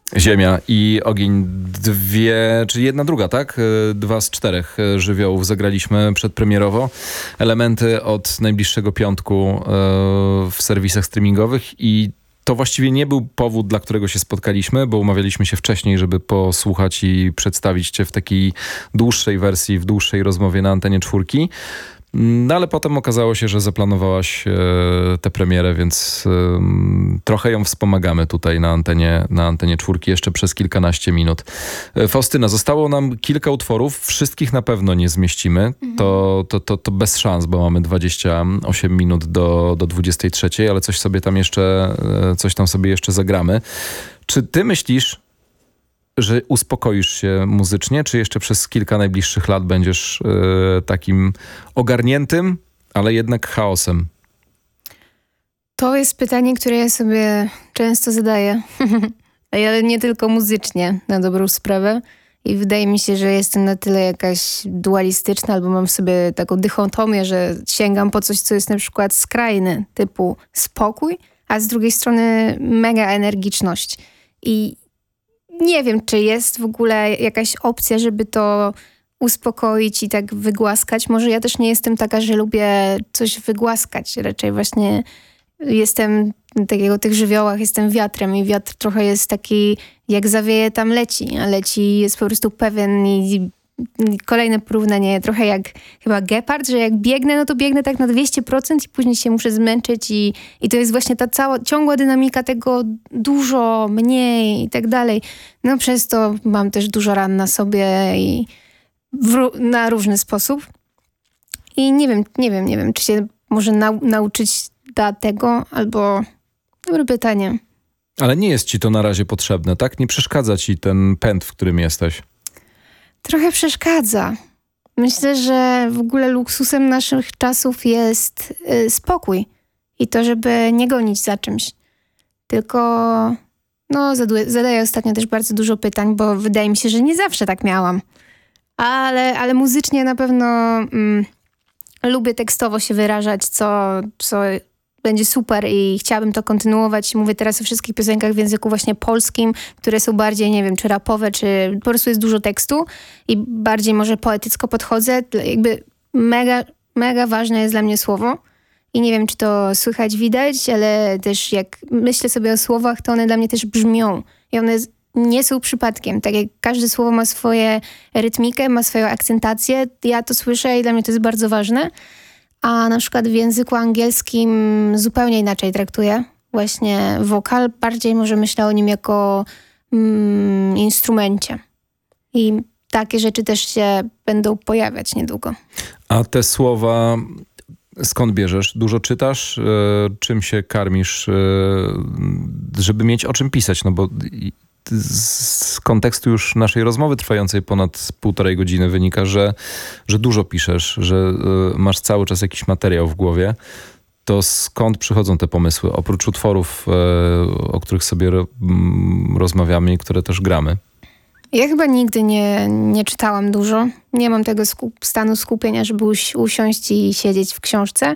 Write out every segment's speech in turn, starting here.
Ziemia i ogień, czyli jedna druga, tak? 2 z 4 żywiołów zagraliśmy przedpremierowo. Elementy od najbliższego piątku w serwisach streamingowych i to właściwie nie był powód, dla którego się spotkaliśmy, bo umawialiśmy się wcześniej, żeby posłuchać i przedstawić cię w takiej dłuższej wersji, w dłuższej rozmowie na antenie 4. No ale potem okazało się, że zaplanowałaś tę premierę, więc trochę ją wspomagamy tutaj na antenie 4 jeszcze przez kilkanaście minut. Faustyna, zostało nam kilka utworów, wszystkich na pewno nie zmieścimy. To bez szans, bo mamy 28 minut do 23, ale coś tam sobie jeszcze zagramy. Czy ty myślisz, że uspokoisz się muzycznie, czy jeszcze przez kilka najbliższych lat będziesz takim ogarniętym, ale jednak chaosem? To jest pytanie, które ja sobie często zadaję. Ale nie tylko muzycznie, na dobrą sprawę. I wydaje mi się, że jestem na tyle jakaś dualistyczna, albo mam w sobie taką dychotomię, że sięgam po coś, co jest na przykład skrajne, typu spokój, a z drugiej strony mega energiczność. I nie wiem, czy jest w ogóle jakaś opcja, żeby to uspokoić i tak wygłaskać. Może ja też nie jestem taka, że lubię coś wygłaskać. Raczej właśnie jestem takiego tych żywiołach, jestem wiatrem i wiatr trochę jest taki, jak zawieje, tam leci, a leci jest po prostu pewien i kolejne porównanie, trochę jak chyba gepard, że jak biegnę, no to biegnę tak na 200% i później się muszę zmęczyć i to jest właśnie ta cała, ciągła dynamika tego dużo, mniej i tak dalej. No przez to mam też dużo ran na sobie i na różny sposób. I nie wiem, czy się może nauczyć tego, albo dobre pytanie. Ale nie jest ci to na razie potrzebne, tak? Nie przeszkadza ci ten pęd, w którym jesteś? Trochę przeszkadza. Myślę, że w ogóle luksusem naszych czasów jest spokój i to, żeby nie gonić za czymś. Tylko zadaję ostatnio też bardzo dużo pytań, bo wydaje mi się, że nie zawsze tak miałam. Ale muzycznie na pewno lubię tekstowo się wyrażać, co będzie super i chciałabym to kontynuować. Mówię teraz o wszystkich piosenkach w języku właśnie polskim, które są bardziej, nie wiem, czy rapowe, czy po prostu jest dużo tekstu i bardziej może poetycko podchodzę. Jakby mega, mega ważne jest dla mnie słowo i nie wiem, czy to słychać, widać, ale też jak myślę sobie o słowach, to one dla mnie też brzmią i one nie są przypadkiem. Tak jak każde słowo ma swoją rytmikę, ma swoją akcentację, ja to słyszę i dla mnie to jest bardzo ważne. A na przykład w języku angielskim zupełnie inaczej traktuję właśnie wokal. Bardziej może myślę o nim jako instrumencie. I takie rzeczy też się będą pojawiać niedługo. A te słowa skąd bierzesz? Dużo czytasz? Czym się karmisz? Żeby mieć o czym pisać? No bo z kontekstu już naszej rozmowy trwającej ponad 1,5 godziny wynika, że dużo piszesz, że masz cały czas jakiś materiał w głowie. To skąd przychodzą te pomysły? Oprócz utworów, o których sobie rozmawiamy i które też gramy. Ja chyba nigdy nie czytałam dużo. Nie mam tego stanu skupienia, żeby usiąść i siedzieć w książce.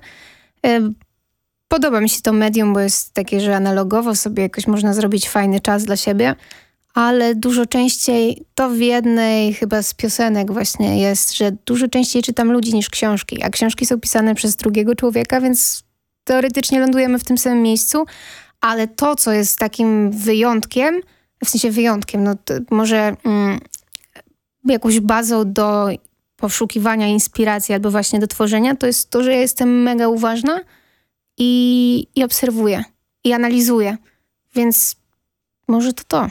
Podoba mi się to medium, bo jest takie, że analogowo sobie jakoś można zrobić fajny czas dla siebie, ale dużo częściej to w jednej chyba z piosenek właśnie jest, że dużo częściej czytam ludzi niż książki, a książki są pisane przez drugiego człowieka, więc teoretycznie lądujemy w tym samym miejscu, ale to, co jest takim wyjątkiem, w sensie wyjątkiem, no to może jakąś bazą do poszukiwania inspiracji albo właśnie do tworzenia, to jest to, że ja jestem mega uważna i obserwuję, i analizuję. Więc może to.